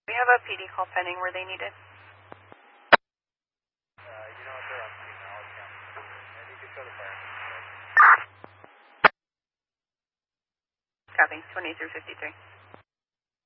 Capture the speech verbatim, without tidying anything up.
We have a P D call pending where they need it. Uh, you know what, they're on scene now. I can't. Maybe you could show the fire. Copy, twenty through fifty-three.